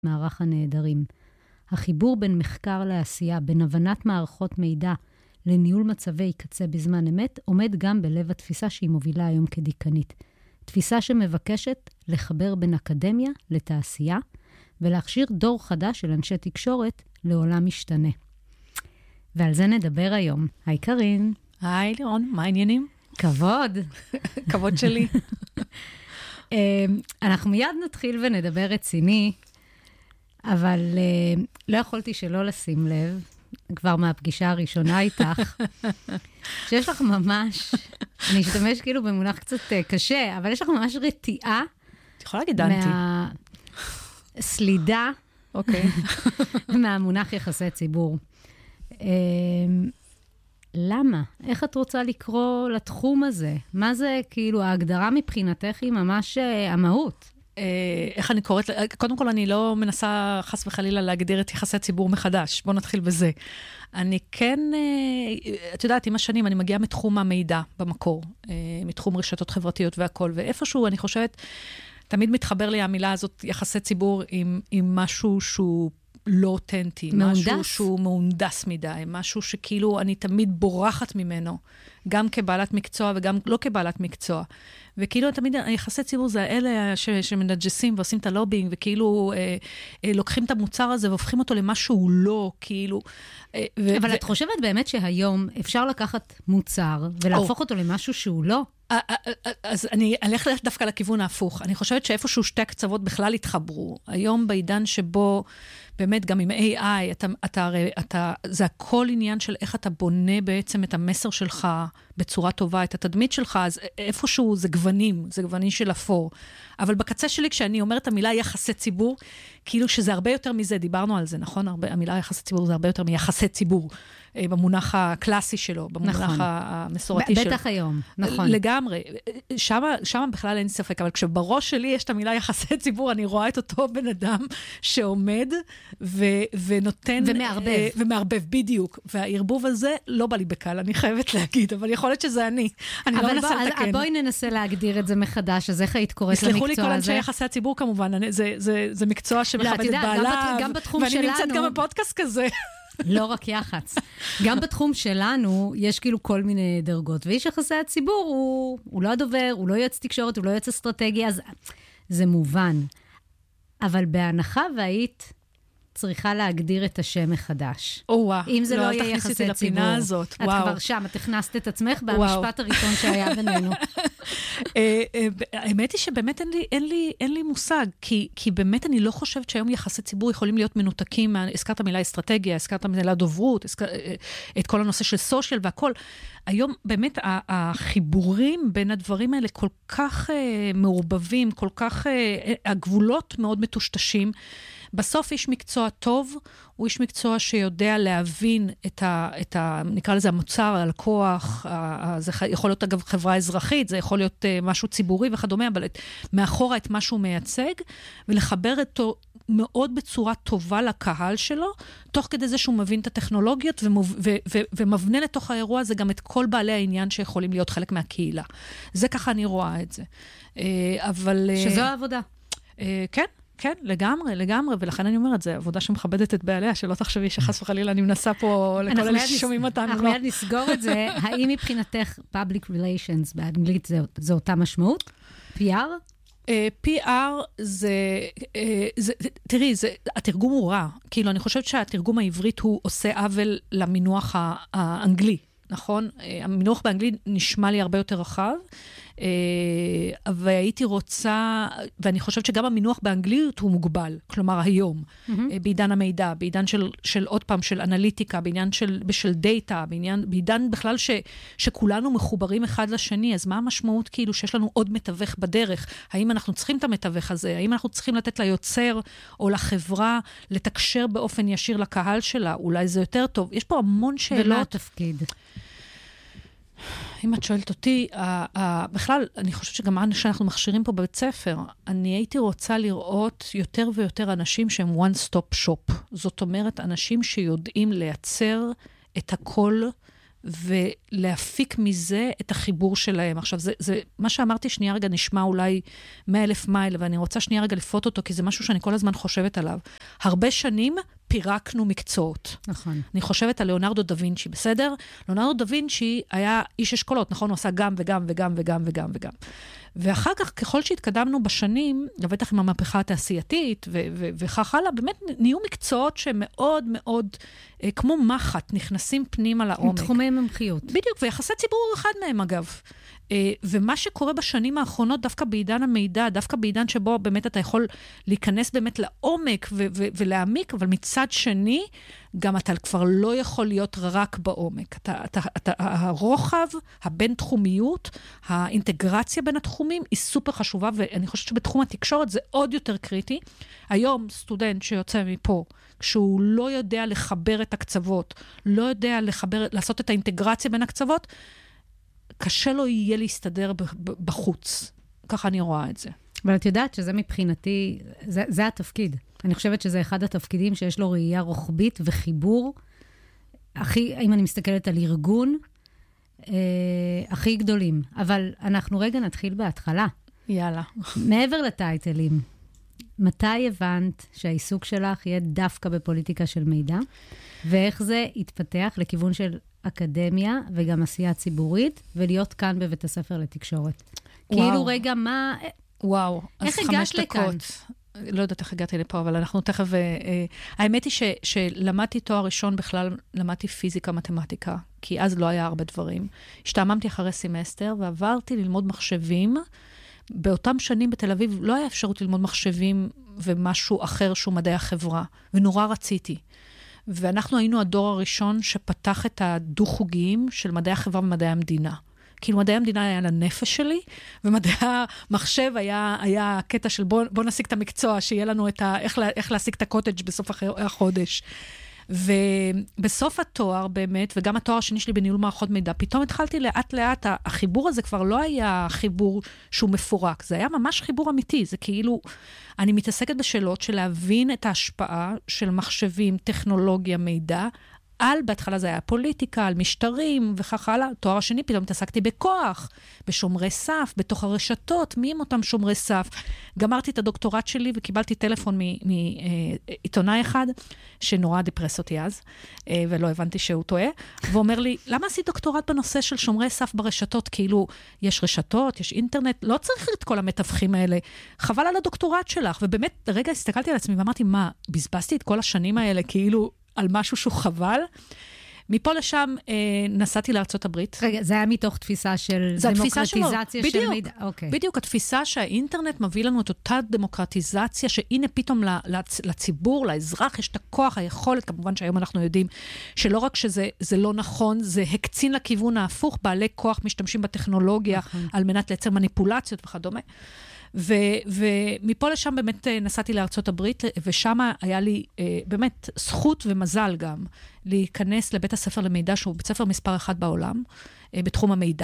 מערך הנעדרים. החיבור בין מחקר לעשייה, בין הבנת מערכות מידע לניהול מצבי קצה בזמן אמת, עומד גם בלב התפיסה שהיא מובילה היום כדיקנית. תפיסה שמבקשת לחבר בין אקדמיה לתעשייה, ולהכשיר דור חדש של אנשי תקשורת לעולם משתנה. ועל זה נדבר היום. היי קרין. היי לירון, מה העניינים? כבוד. כבוד שלי. אנחנו מיד נתחיל ונדבר רציני, אבל לא יכולתי שלא לשים לב, כבר מהפגישה הראשונה איתך, שיש לך ממש, אני אשתמש כאילו במונח קצת קשה, אבל יש לך ממש רתיעה. את יכולה להגיד דנטי. סלידה, אוקיי. מהמונח יחסי ציבור. למה? איך את רוצה לקרוא לתחום הזה? מה זה כאילו ההגדרה מבחינתך היא ממש המהות? איך אני קוראת? קודם כל אני לא מנסה חס וחלילה להגדיר את יחסי ציבור מחדש. בוא נתחיל בזה. אני כן, את יודעת, עם השנים אני מגיעה מתחום המידע במקור, מתחום רשתות חברתיות והכל, ואיפשהו אני חושבת, תמיד מתחבר לי המילה הזאת, יחסי ציבור עם משהו שהוא לא אותנטי, משהו שהוא מהונדס מדי, משהו שכאילו אני תמיד בורחת ממנו, גם כבעלת מקצוע וגם לא כבעלת מקצוע. וכאילו תמיד היחסי ציבור זה אלה שמנג'סים ועושים את הלובינג, וכאילו לוקחים את המוצר הזה והופכים אותו למשהו לא, כאילו. אבל את חושבת באמת שהיום אפשר לקחת מוצר ולהפוך אותו למשהו שהוא לא? אז אני אלך דווקא לכיוון ההפוך. אני חושבת שאיפשהו שתי הקצוות בכלל התחברו. היום בעידן שבו באמת גם עם AI, זה הכל עניין של איך אתה בונה בעצם את המסר שלך בצורה טובה, את התדמית שלך, אז איפשהו זה גוונים של אפור. אבל בקצה שלי, כשאני אומרת המילה יחסי ציבור, כאילו שזה הרבה יותר מזה, דיברנו על זה, נכון? המילה יחסי ציבור זה הרבה יותר מיחסי ציבור, במונח הקלאסי שלו, במונח המסורתי שלו. בטח היום, נכון. לגמרי. שם בכלל אין ספק, אבל כשבראש שלי יש את המילה יחסי ציבור, אני רואה את אותו בן אדם שעומד ונותן... ומערבב, בדיוק. והערבוב הזה לא בא לי בקל, אני חייבת להגיד, אבל יכול להיות שזה אני. אני לא מנסה לתקן. אבל בואי ננסה להגדיר את זה מחדש, אז איך היית קוראת למקצוע הזה? יסלחו לי כל אנשי יחסי הציבור כמובן, זה מקצוע שמכבד את בעליו, ואני נמצאת גם בפודקאסט כזה. לא רק יח"צ. גם בתחום שלנו יש כאילו כל מיני דרגות, ואיש יחסי הציבור הוא לא הדובר, הוא לא יועץ תקשורת, הוא לא יועץ אסטרטגיה, אז זה מובן. אבל בהנחה והיית צריכה להגדיר את השם מחדש. אם זה לא יהיה יחסי ציבור. את כבר שם, את הכנסת את עצמך במשפט הראשון שהיה בינינו. האמת היא שבאמת אין לי מושג, כי באמת אני לא חושבת שהיום יחסי ציבור יכולים להיות מנותקים, הזכרת מילה אסטרטגיה, הזכרת מילה דוברות, את כל הנושא של סושיאל והכל. היום באמת החיבורים בין הדברים האלה כל כך מעורבבים, כל כך הגבולות מאוד מטושטשים. בסוף איש מקצוע טוב, הוא איש מקצוע שיודע להבין נקרא לזה המוצר, הלקוח, זה יכול להיות אגב חברה אזרחית, זה יכול להיות משהו ציבורי וכדומה, אבל מאחורה את מה שהוא מייצג, ולחבר אותו מאוד בצורה טובה לקהל שלו, תוך כדי זה שהוא מבין את הטכנולוגיות, ומבנה לתוך האירוע הזה גם את כל בעלי העניין שיכולים להיות חלק מהקהילה. זה ככה אני רואה את זה. אבל... שזו העבודה. כן. כן, לגמרי, ולכן אני אומרת, זה עבודה שמכבדת את בעליה, שלא תחשבי שחס וחלילה אני מנסה פה לכל אלה ששומעים אותנו. אנחנו מיד נסגור את זה. האם מבחינתך public relations באנגלית זה אותה משמעות? PR? PR תראי, התרגום הוא רע. כאילו, אני חושבת שהתרגום העברית הוא עושה עוול למינוח האנגלי, נכון? המינוח באנגלית נשמע לי הרבה יותר רחב, והייתי רוצה, ואני חושבת שגם המינוח באנגלית הוא מוגבל, כלומר היום, בעידן המידע, בעידן של עוד פעם, של אנליטיקה, בעידן של דאטה, בעידן בכלל שכולנו מחוברים אחד לשני, אז מה המשמעות כאילו שיש לנו עוד מתווך בדרך? האם אנחנו צריכים את המתווך הזה? האם אנחנו צריכים לתת ליוצר או לחברה לתקשר באופן ישיר לקהל שלה? אולי זה יותר טוב. יש פה המון שאלות. ולא התפקיד. אם את שואלת אותי, בכלל, אני חושבת שגם שאנחנו מכשירים פה בבית ספר, אני הייתי רוצה לראות יותר ויותר אנשים שהם one stop shop. זאת אומרת, אנשים שיודעים לייצר את הכל ולהפיק מזה את החיבור שלהם. עכשיו, זה מה שאמרתי שנייה רגע נשמע אולי 100,000 מייל, ואני רוצה שנייה רגע לפרוט אותו, כי זה משהו שאני כל הזמן חושבת עליו. הרבה שנים פירקנו מקצועות. נכון. אני חושבת על ליאונרדו דה וינצ'י, בסדר? ליאונרדו דה וינצ'י היה איש אשכולות, נכון? הוא עשה גם וגם וגם וגם וגם וגם. ואחר כך, ככל שהתקדמנו בשנים, בטח עם המהפכה התעשייתית וכך הלאה, באמת נהיו מקצועות שמאוד מאוד, כמו מחט, נכנסים פנימה לעומק. תחומי מומחיות. בדיוק, ויחסי ציבור אחד מהם אגב. ומה שקורה בשנים האחרונות, דווקא בעידן המידע, דווקא בעידן שבו באמת אתה יכול להיכנס באמת לעומק ולהעמיק, אבל מצד שני, גם אתה כבר לא יכול להיות רק בעומק. הרוחב, הבין-תחומיות, האינטגרציה בין התחומים היא סופר חשובה, ואני חושבת שבתחום התקשורת זה עוד יותר קריטי. היום סטודנט שיוצא מפה, כשהוא לא יודע לחבר את הקצוות, לא יודע לעשות את האינטגרציה בין הקצוות, קשה לו יהיה להסתדר בחוץ. ככה אני רואה את זה. אבל את יודעת שזה מבחינתי, זה התפקיד. אני חושבת שזה אחד התפקידים שיש לו ראייה רוחבית וחיבור, אם אני מסתכלת על ארגון, הכי גדולים. אבל אנחנו רגע נתחיל בהתחלה. יאללה. מעבר לטייטלים, מתי הבנת שהעיסוק שלך יהיה דווקא בפוליטיקה של מידע, ואיך זה יתפתח לכיוון של אקדמיה וגם עשייה ציבורית, ולהיות כאן בבית הספר לתקשורת? וואו. כאילו רגע, מה... וואו, איך הגעת לכאן? לא יודעת איך הגעתי לפה, אבל אנחנו תכף... האמת היא שלמדתי תואר ראשון בכלל, למדתי פיזיקה, מתמטיקה, כי אז לא היה הרבה דברים. השתעממתי אחרי סמסטר, ועברתי ללמוד מחשבים. באותם שנים בתל אביב לא היה אפשרות ללמוד מחשבים ומשהו אחר שהוא מדעי החברה, ונורא רציתי. ואנחנו היינו הדור הראשון שפתח את הדו-חוגיים של מדעי החברה ומדעי המדינה. כאילו מדעי המדינה היה לנפש שלי, ומדעי המחשב היה קטע של בוא נשיג את המקצוע, שיהיה לנו איך להשיג את הקוטג' בסוף החודש. ובסוף התואר באמת, וגם התואר השני שלי בניהול מערכות מידע, פתאום התחלתי לאט לאט, החיבור הזה כבר לא היה חיבור שהוא מפורק, זה היה ממש חיבור אמיתי, זה כאילו, אני מתעסקת בשאלות של להבין את ההשפעה של מחשבים, טכנולוגיה, מידע, בהתחלה זה היה פוליטיקה, על משטרים וכך הלאה. תואר השני פתאום התעסקתי בכוח, בשומרי סף, בתוך הרשתות, מי הם אותם שומרי סף. גמרתי את הדוקטורט שלי וקיבלתי טלפון מעיתונאי אחד, שנורא דיפרס אותי אז, ולא הבנתי שהוא טועה, ואומר לי, למה עשית דוקטורט בנושא של שומרי סף ברשתות? כאילו, יש רשתות, יש אינטרנט, לא צריך את כל המתווכים האלה. חבל על הדוקטורט שלך. ובאמת, רגע, הסתכלתי על עצמי ואמרתי, מה, בזבזתי את כל השנים האלה, כאילו, על משהו שהוא חבל. מפה לשם נסעתי לארצות הברית. רגע, זה היה מתוך תפיסה של דמוקרטיזציה של מידע. בדיוק, התפיסה שהאינטרנט מביא לנו את אותה דמוקרטיזציה, שהנה פתאום לציבור, לאזרח, יש את הכוח, היכולת, כמובן שהיום אנחנו יודעים שלא רק שזה לא נכון, זה הקצין לכיוון ההפוך, בעלי כוח משתמשים בטכנולוגיה, על מנת לייצר מניפולציות וכדומה. ומפה לשם באמת נסעתי לארצות הברית, ושם היה לי באמת זכות ומזל גם להיכנס לבית הספר למידע, שהוא בית ספר מספר 1 בעולם, בתחום המידע.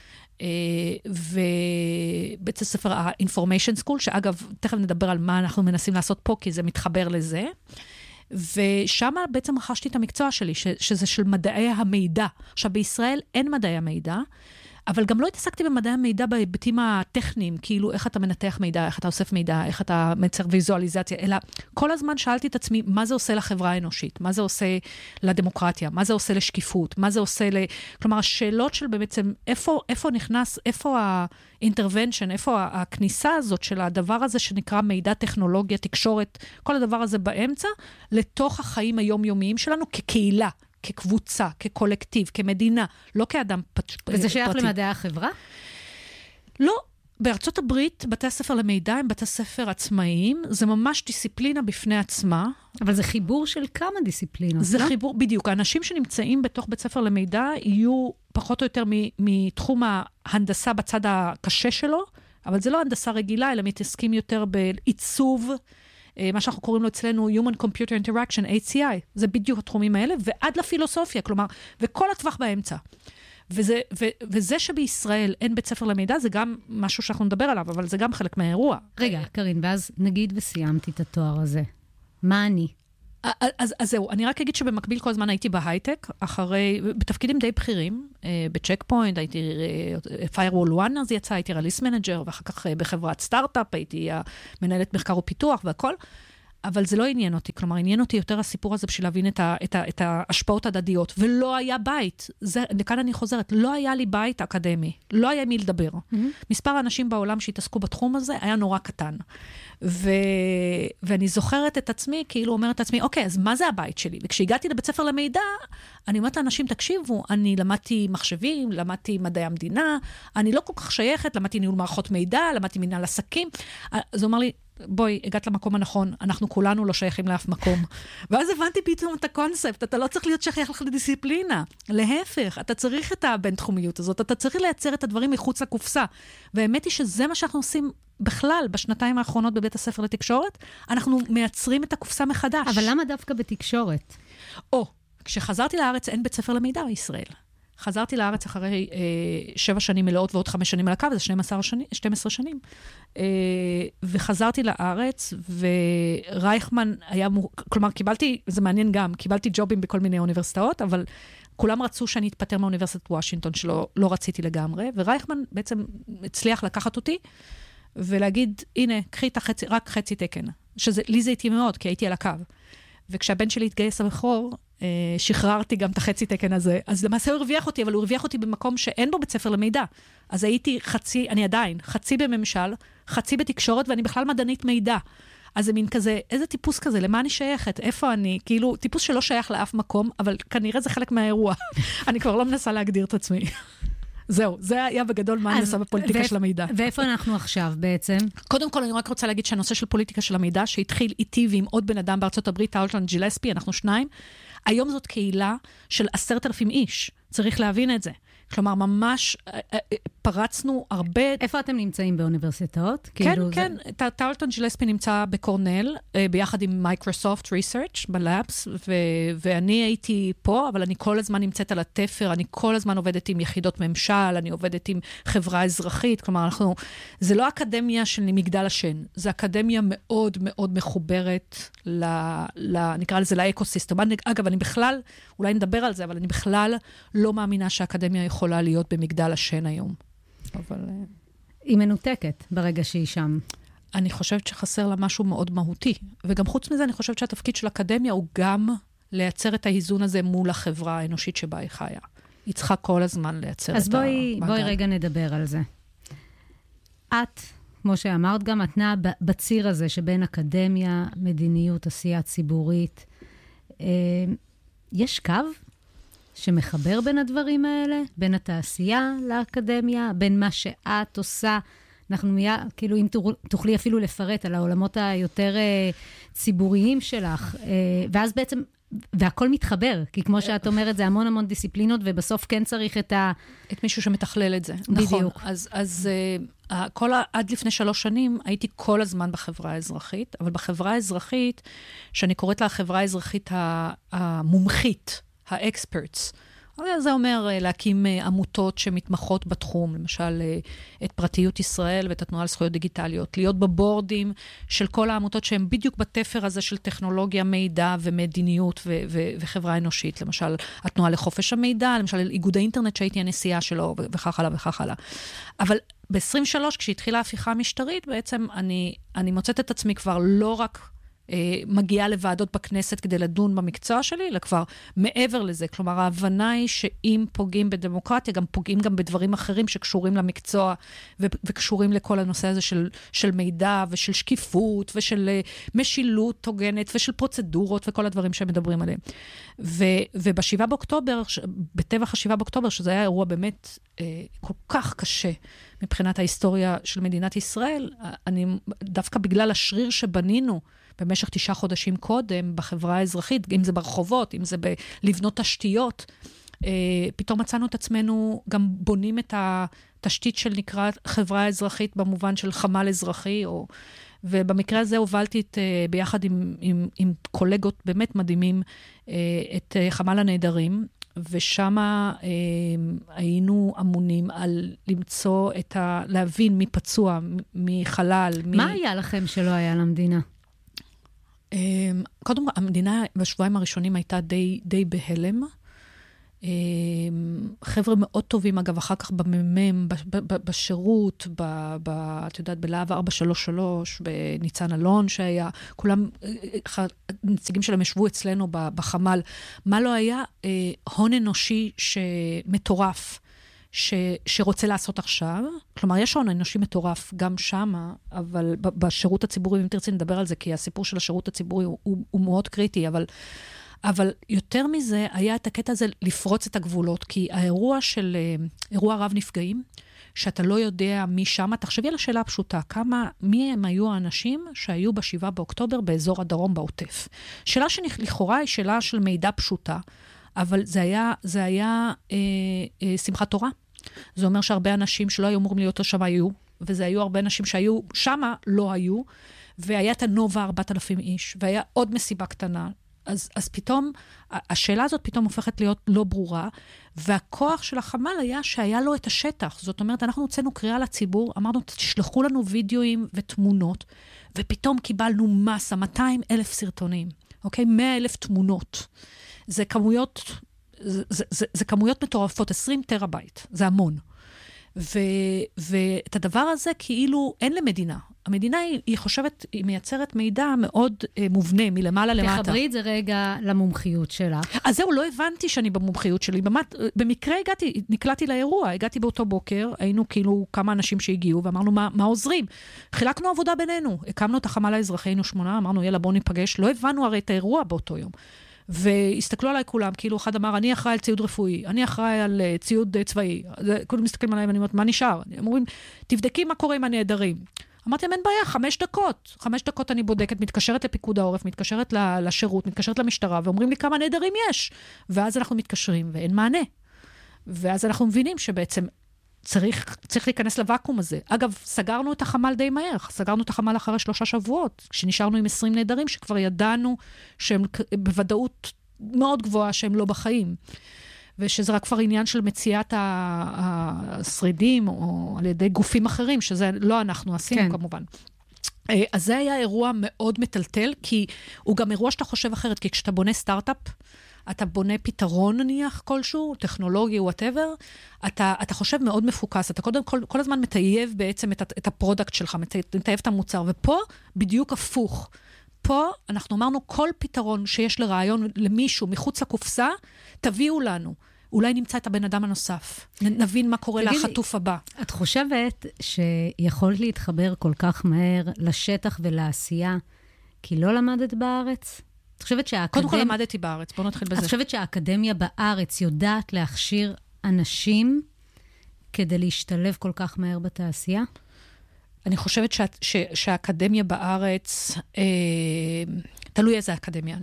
ובית הספר ה-Information School, שאגב, תכף נדבר על מה אנחנו מנסים לעשות פה, כי זה מתחבר לזה. ושם בעצם רכשתי את המקצוע שלי, שזה של מדעי המידע. עכשיו, בישראל אין מדעי המידע, אבל גם לא התעסקתי במדעי המידע בהיבטים הטכניים, כאילו איך אתה מנתח מידע, איך אתה אוסף מידע, איך אתה מייצר ויזואליזציה, אלא כל הזמן שאלתי את עצמי, מה זה עושה לחברה האנושית? מה זה עושה לדמוקרטיה? מה זה עושה לשקיפות? מה זה עושה כלומר, השאלות של בעצם, איפה נכנס, איפה האינטרוונשן, איפה הכניסה הזאת של הדבר הזה שנקרא מידע, טכנולוגיה, תקשורת, כל הדבר הזה באמצע, לתוך החיים היומיומיים שלנו כקהילה. כקבוצה, כקולקטיב, כמדינה, לא כאדם פרטי. וזה שייך למדעי החברה? לא. בארצות הברית, בתי הספר למידע הם בתי ספר עצמאיים, זה ממש דיסציפלינה בפני עצמה. אבל זה חיבור של כמה דיסציפלינות, זה חיבור, בדיוק. האנשים שנמצאים בתוך בית ספר למידע, יהיו פחות או יותר מתחום ההנדסה בצד הקשה שלו, אבל זה לא הנדסה רגילה, אלא מתעסקים יותר בעיצוב, מה שאנחנו קוראים לו אצלנו Human Computer Interaction, HCI, זה בדיוק התחומים האלה, ועד לפילוסופיה, כלומר, וכל הטווח באמצע. וזה שבישראל אין בית ספר למידע, זה גם משהו שאנחנו נדבר עליו, אבל זה גם חלק מהאירוע. רגע, קרין, ואז נגיד וסיימתי את התואר הזה. מה אני? אז זהו, אני רק אגיד שבמקביל כל הזמן הייתי בהייטק, בתפקידים די בכירים, בצ'ק פוינט, הייתי firewall one, אז יצא, הייתי רליס מנג'ר, ואחר כך בחברת סטארט-אפ, הייתי מנהלת מחקר ופיתוח והכל, אבל זה לא עניין אותי, כלומר, עניין אותי יותר הסיפור הזה בשביל להבין את ההשפעות הדדיות, ולא היה בית, לכאן אני חוזרת, לא היה לי בית אקדמי, לא היה מי לדבר. מספר האנשים בעולם שהתעסקו בתחום הזה היה נורא קטן. ואני זוכרת את עצמי, כאילו אומרת את עצמי, אוקיי, אז מה זה הבית שלי? וכשהגעתי לבית ספר למידע, אני אומרת לאנשים, תקשיבו, אני למדתי מחשבים, למדתי מדעי המדינה, אני לא כל כך שייכת, למדתי ניהול מערכות מידע, למדתי מנהל עסקים. אז הוא אמר לי, בואי, הגעת למקום הנכון, אנחנו כולנו לא שייכים לאף מקום. ואז הבנתי פתאום את הקונספט, אתה לא צריך להיות שייך לך לדיסציפלינה. להפך, אתה צריך את הבינתחומיות הזאת, אתה צריך לייצר את הדברים מחוץ לקופסה. והאמת היא שזה מה שאנחנו עושים בכלל, בשנתיים האחרונות בבית הספר לתקשורת, אנחנו מייצרים את הקופסה מחדש. אבל למה דווקא בתקשורת? כשחזרתי לארץ, אין בית ספר למידע בישראל. חזרתי לארץ אחרי 7 שנים מלאות ועוד 5 שנים על הקו, זה 12 שנים. וחזרתי לארץ, ורייכמן היה, כלומר, זה מעניין גם, קיבלתי ג'ובים בכל מיני אוניברסיטאות, אבל כולם רצו שאני אתפטר מאוניברסיטת וושינגטון, שלא רציתי לגמרי, ורייכמן בעצם הצליח לקחת אותי, ולהגיד, הנה, קחי רק חצי תקן. לי זה איתי מאוד, כי הייתי על הקו. וכשהבן שלי התגייס הבכור, שחררתי גם את החצי תקן הזה. אז למעשה הוא הרוויח אותי, אבל הוא הרוויח אותי במקום שאין בו בית ספר למידע. אז הייתי אני עדיין, חצי בממשל, חצי בתקשורת, ואני בכלל מדענית מידע. אז זה מין כזה, איזה טיפוס כזה, למה אני שייכת? איפה אני? כאילו, טיפוס שלא שייך לאף מקום, אבל כנראה זה חלק מהאירוע. אני כבר לא מנסה להגדיר את עצמי. זהו, זה היה בגדול מה אני עושה בפוליטיקה של המידע. ואיפה אנחנו עכשיו בעצם? קודם כל, אני רק רוצה להגיד שהנושא של פוליטיקה של המידע, שהתחיל איתי ועם עוד בן אדם בארצות הברית, טאולטון ג'ילספי, אנחנו 2, היום זאת קהילה של 10,000 איש. צריך להבין את זה. כלומר, ממש פרצנו הרבה... איפה אתם נמצאים באוניברסיטאות? כן, כן. טאולטון ג'ילספי נמצא בקורנל, ביחד עם מייקרוסופט ריסרצ' בלאבס, ואני הייתי פה, אבל אני כל הזמן נמצאת על התפר, אני כל הזמן עובדת עם יחידות ממשל, אני עובדת עם חברה אזרחית, כלומר, זה לא אקדמיה של מגדל השן, זה אקדמיה מאוד מאוד מחוברת נקרא לזה לאקוסיסטם. אגב, אני בכלל, אולי נדבר על זה, אבל אני בכלל לא מאמינה שהאקדמיה יכולה להיות במגדל השן היום. אבל... היא מנותקת ברגע שהיא שם. אני חושבת שחסר לה משהו מאוד מהותי. וגם חוץ מזה, אני חושבת שהתפקיד של האקדמיה הוא גם לייצר את האיזון הזה מול החברה האנושית שבה היא חיה. היא צריכה כל הזמן לייצר את המעגל. אז בואי רגע נדבר על זה. את, כמו שאמרת, גם מתנה בציר הזה שבין אקדמיה, מדיניות, עשייה ציבורית. יש קו שמחבר בין הדברים האלה, בין התעשייה לאקדמיה, בין מה שאת עושה. אנחנו כאילו, אם תוכלי אפילו לפרט על העולמות היותר ציבוריים שלך, ואז בעצם, והכל מתחבר, כי כמו שאת אומרת, זה המון המון דיסציפלינות, ובסוף כן צריך את מישהו שמתכלל את זה. בדיוק. נכון. אז עד לפני 3 שנים, הייתי כל הזמן בחברה האזרחית, אבל בחברה האזרחית, שאני קוראת לה החברה האזרחית המומחית, האקספרטס. זה אומר להקים עמותות שמתמחות בתחום, למשל את פרטיות ישראל ואת התנועה לזכויות דיגיטליות, להיות בבורדים של כל העמותות שהן בדיוק בתפר הזה של טכנולוגיה, מידע ומדיניות וחברה אנושית, למשל התנועה לחופש המידע, למשל איגוד האינטרנט שהייתי הנשיאה שלו וכך הלאה וכך הלאה. אבל ב-23, כשהתחילה ההפיכה המשטרית, בעצם אני מוצאת את עצמי כבר לא רק מגיעה לוועדות בכנסת כדי לדון במקצוע שלי, אלא כבר מעבר לזה. כלומר, ההבנה היא שאם פוגעים בדמוקרטיה, גם פוגעים גם בדברים אחרים שקשורים למקצוע, וקשורים לכל הנושא הזה של מידע, ושל שקיפות, ושל משילות הוגנת, ושל פרוצדורות, וכל הדברים שהם מדברים עליהם. וב-7 באוקטובר, בטבח ה-7 באוקטובר, שזה היה אירוע באמת כל כך קשה, מבחינת ההיסטוריה של מדינת ישראל, דווקא בגלל השריר שבנינו, במשך 9 חודשים קודם, בחברה האזרחית, אם זה ברחובות, אם זה לבנות תשתיות, פתאום מצאנו את עצמנו, גם בונים את התשתית של נקרא חברה אזרחית, במובן של חמ"ל אזרחי, ובמקרה הזה הובלתי ביחד עם קולגות באמת מדהימים, את חמ"ל הנהדרים, ושם היינו אמונים על למצוא להבין מי פצוע, מי חלל. מה היה לכם שלא היה למדינה? קודם כל, המדינה בשבועיים הראשונים הייתה די בהלם. חבר'ה מאוד טובים, אגב, אחר כך בממם, בשירות, את יודעת, בלהב 433, בניצן אלון שהיה, כולם, נציגים שלהם ישבו אצלנו בחמ"ל. מה לא היה? הון אנושי שמטורף, שרוצה לעשות עכשיו. כלומר, יש הון אנושי מטורף גם שמה, אבל בשירות הציבורי, אם תרצי נדבר על זה, כי הסיפור של השירות הציבורי הוא מאוד קריטי, אבל יותר מזה, היה את הקטע הזה לפרוץ את הגבולות, כי האירוע של, אירוע רב נפגעים, שאתה לא יודע מי שם, תחשבי על השאלה הפשוטה, מי הם היו האנשים שהיו ב7 באוקטובר באזור הדרום בעוטף. שאלה שלכאורה היא שאלה של מידע פשוטה, אבל זה היה שמחת תורה. זה אומר שהרבה אנשים שלא היו אמורים להיות שם היו, וזה היו הרבה אנשים שהיו שם לא היו, והיה את הנובה 4,000 איש, והיה עוד מסיבה קטנה, אז פתאום, השאלה הזאת פתאום הופכת להיות לא ברורה, והכוח של החמ"ל היה שהיה לו את השטח. זאת אומרת, אנחנו הוצאנו קריאה לציבור, אמרנו, תשלחו לנו וידאוים ותמונות, ופתאום קיבלנו מסה, 200,000 סרטונים, אוקיי? 100,000 תמונות. זה כמויות מטורפות, 20 טראבייט, זה המון. ואת הדבר הזה כאילו אין למדינה. המדינה היא חושבת, היא מייצרת מידע מאוד מובנה, מלמעלה למטה. תחברי את זה רגע למומחיות שלך. אז זהו, לא הבנתי שאני במומחיות שלי. במקרה נקלעתי לאירוע, הגעתי באותו בוקר, היינו כאילו כמה אנשים שהגיעו, ואמרנו, מה עוזרים? חילקנו עבודה בינינו, הקמנו את החמ"ל האזרחי, היינו 8, אמרנו, יאללה, בוא ניפגש. לא הבנו הרי את האירוע באותו יום. והסתכלו עליי כולם, כאילו אחד אמר, אני אחראי על ציוד רפואי, אני אחראי על ציוד צבאי. כולם מסתכלים עליי ואני אומרת, מה נשאר? הם אומרים, תבדקי מה קורה עם הנעדרים. אמרתי, אין בעיה, 5 דקות. 5 דקות אני בודקת, מתקשרת לפיקוד העורף, מתקשרת לשירות, מתקשרת למשטרה, ואומרים לי כמה נעדרים יש. ואז אנחנו מתקשרים, ואין מענה. ואז אנחנו מבינים שבעצם צריך להיכנס לוואקום הזה. אגב, סגרנו את החמ"ל די מהר. סגרנו את החמ"ל אחרי 3 שבועות, כשנשארנו עם 20 נעדרים, שכבר ידענו שהם בוודאות מאוד גבוהה שהם לא בחיים. ושזה רק כבר עניין של מציאת השרידים, או על ידי גופים אחרים, שזה לא אנחנו עשינו כן. כמובן. אז זה היה אירוע מאוד מטלטל, כי הוא גם אירוע שאתה חושב אחרת, כי כשאתה בונה סטארט-אפ, אתה בונה פתרון נניח כלשהו, טכנולוגי, whatever, אתה חושב מאוד מפוקס, אתה כל הזמן מטייב בעצם את הפרודקט שלך, מטייב את המוצר, ופה בדיוק הפוך. פה אנחנו אמרנו, כל פתרון שיש לרעיון למישהו מחוץ לקופסה, תביאו לנו. אולי נמצא את הבן אדם הנוסף. נבין מה קורה לחטוף הבא. את חושבת שיכולת להתחבר כל כך מהר לשטח ולעשייה, כי לא למדת בארץ? את חושבת קודם כל למדתי בארץ, בואו נתחיל בזה. את חושבת שהאקדמיה בארץ יודעת להכשיר אנשים כדי להשתלב כל כך מהר בתעשייה? אני חושבת שהאקדמיה בארץ, תלוי איזה אקדמיה.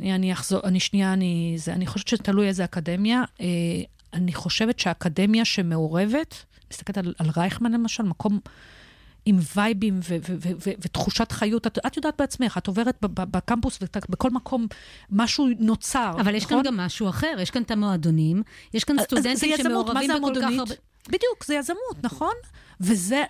אני חושבת שתלוי איזה אקדמיה. אני חושבת שהאקדמיה שמעורבת, מסתכלת על רייכמן למשל, מקום עם וייבים ותחושת חיות. את יודעת בעצמך, את עוברת בקמפוס ובכל מקום משהו נוצר. אבל יש כאן גם משהו אחר, יש כאן את המועדונים, יש כאן סטודנטים שמעורבים בכל כך הרבה... בדיוק, זה יזמות, נכון? וזה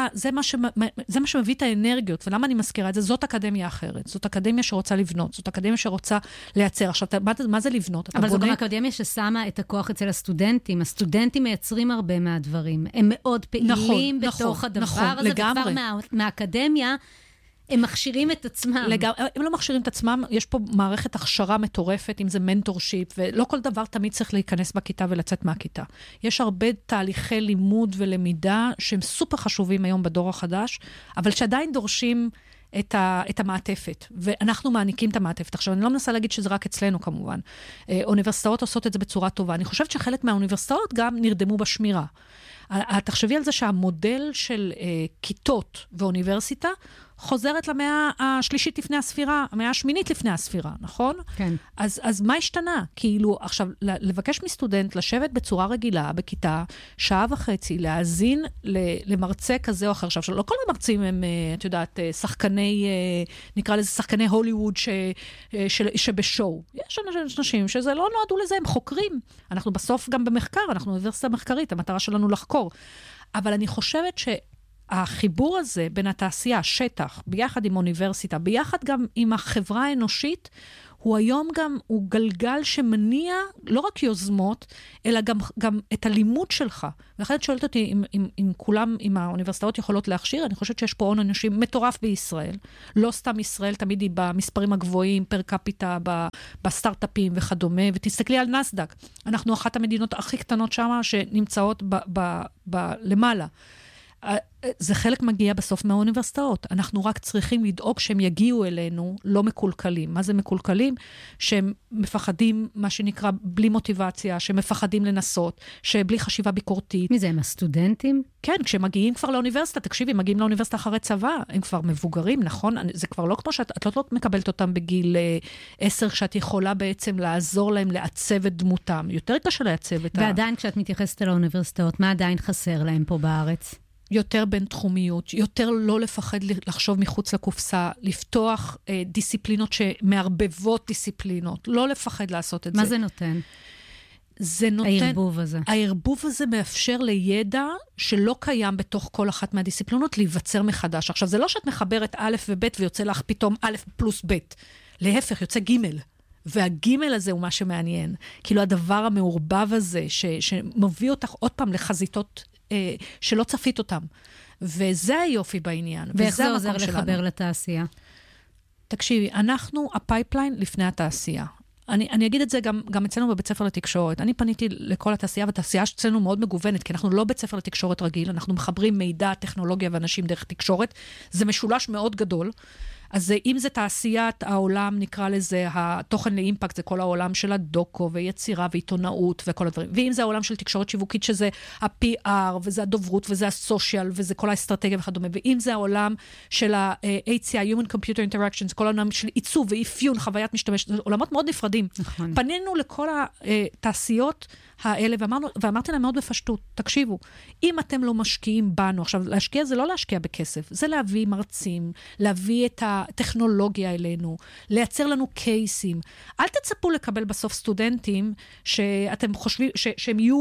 מה שמביא את האנרגיות, ולמה אני מזכירה את זה? זאת אקדמיה אחרת, זאת אקדמיה שרוצה לבנות, זאת אקדמיה שרוצה לייצר. עכשיו, מה זה לבנות? אבל זו גם אקדמיה ששמה את הכוח אצל הסטודנטים. הסטודנטים מייצרים הרבה מהדברים. הם מאוד פעילים בתוך הדבר הזה, וכבר מהאקדמיה, הם מכשירים את עצמם. הם לא מכשירים את עצמם, יש פה מערכת הכשרה מטורפת, אם זה מנטורשיפ, ולא כל דבר תמיד צריך להיכנס בכיתה ולצאת מהכיתה. יש הרבה תהליכי לימוד ולמידה, שהם סופר חשובים היום בדור החדש, אבל שעדיין דורשים את המעטפת, ואנחנו מעניקים את המעטפת. עכשיו, אני לא מנסה להגיד שזה רק אצלנו כמובן. אוניברסיטאות עושות את זה בצורה טובה. אני חושבת שחלק מהאוניברסיטאות גם נרדמו בשמירה. תחשבי על זה שהמודל של כיתות ואוניברסיטה חוזרת למאה השלישית לפני הספירה, המאה השמינית לפני הספירה, נכון? כן. אז מה השתנה? כאילו, עכשיו, לבקש מסטודנט לשבת בצורה רגילה, בכיתה, 1.5 שעות, להאזין למרצה כזה או אחר. עכשיו, לא כל המרצים הם, את יודעת, שחקני, נקרא לזה שחקני הוליווד שבשואו. יש אנשים שזה לא נועדו לזה, הם חוקרים. אנחנו בסוף גם במחקר, אנחנו אוניברסיטה מחקרית, המטרה שלנו לחקור. אבל אני חושבת החיבור הזה בין התעשייה, השטח, ביחד עם אוניברסיטה, ביחד גם עם החברה האנושית, הוא היום גם, הוא גלגל שמניע לא רק יוזמות, אלא גם את הלימוד שלך. ואחרי את שואלת אותי אם כולם, אם האוניברסיטאות יכולות להכשיר, אני חושבת שיש פה הון אנשים מטורף בישראל. לא סתם ישראל, תמיד היא במספרים הגבוהים, פר קפיטה, בסטארט-אפים וכדומה, ותסתכלי על נסדק. אנחנו אחת המדינות הכי קטנות שם, שנמצאות למעלה. זה חלק מגיע בסוף מהאוניברסיטאות. אנחנו רק צריכים לדאוג שהם יגיעו אלינו לא מקולקלים. מה זה מקולקלים? שהם מפחדים, מה שנקרא, בלי מוטיבציה, שהם מפחדים לנסות, שבלי חשיבה ביקורתית. מי זה, הם הסטודנטים? כן, כשהם מגיעים כבר לאוניברסיטה, תקשיבי, הם מגיעים לאוניברסיטה אחרי צבא, הם כבר מבוגרים, נכון? זה כבר לא כמו שאת לא מקבלת אותם בגיל 10, כשאת יכולה בעצם לעזור להם לעצב את דמותם. יותר קשה לעצב את ועדיין כשאת מתייחסת אל האוניברסיטאות, מה עדיין חסר להם פה בארץ? יותר בין תחומיות, יותר לא לפחד לחשוב מחוץ לקופסה, לפתוח דיסציפלינות שמערבבות דיסציפלינות, לא לפחד לעשות את זה. מה זה נותן? זה נותן... הערבוב הזה. הערבוב הזה מאפשר לידע שלא קיים בתוך כל אחת מהדיסציפלינות, להיווצר מחדש. עכשיו, זה לא שאת מחברת א' וב' ויוצא לך פתאום א' פלוס ב'. להפך, יוצא ג'. והגימל הזה הוא מה שמעניין. כאילו הדבר המעורבב הזה, שמביא אותך עוד פעם לחזיתות שלא צפית אותם. וזה היופי בעניין. ואיך זה עוזר לחבר לתעשייה? תקשיבי, אנחנו הפייפליין לפני התעשייה. אני אגיד את זה גם אצלנו בבית ספר לתקשורת. אני פניתי לכל התעשייה, והתעשייה אצלנו מאוד מגוונת, כי אנחנו לא בית ספר לתקשורת רגיל, אנחנו מחברים מידע, טכנולוגיה ואנשים דרך תקשורת. זה משולש מאוד גדול. אז אם זה תעשיית העולם, נקרא לזה, התוכן לאימפקט, זה כל העולם של הדוקו ויצירה ועיתונאות וכל הדברים. ואם זה העולם של תקשורת שיווקית, שזה ה-PR, וזה הדוברות, וזה הסושיאל, וזה כל האסטרטגיה וכדומה. ואם זה העולם של ה-HCI, Human Computer Interactions, כל העולם של עיצוב ואפיון, חוויית משתמש, זה עולמות מאוד נפרדים. נכון. פנינו לכל התעשיות האלה, ואמרתי להם מאוד בפשטות, תקשיבו, אם אתם לא משקיעים בנו, עכשיו, להשקיע זה לא להשקיע בכסף, זה להביא מרצים, להביא את הטכנולוגיה אלינו, לייצר לנו קייסים. אל תצפו לקבל בסוף סטודנטים שאתם חושבים שהם יהיו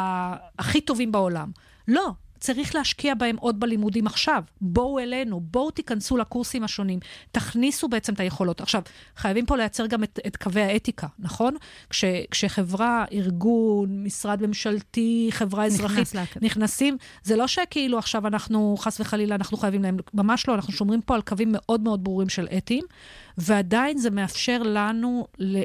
הכי טובים בעולם. לא. צריך להשקיע בהם עוד בלימודים עכשיו. בואו אלינו, בואו תיכנסו לקורסים השונים, תכניסו בעצם את היכולות. עכשיו, חייבים פה לייצר גם את קווי האתיקה, נכון? כשחברה, ארגון, משרד ממשלתי, חברה אזרחית נכנסים, זה לא שכאילו עכשיו אנחנו, חס וחלילה, אנחנו חייבים להם, ממש לא, אנחנו שומרים פה על קווים מאוד מאוד ברורים של אתיים, ועדיין זה מאפשר לנו